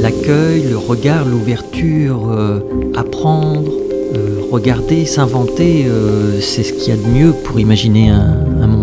l'accueil, le regard, l'ouverture, apprendre, regarder, s'inventer, c'est ce qu'il y a de mieux pour imaginer un monde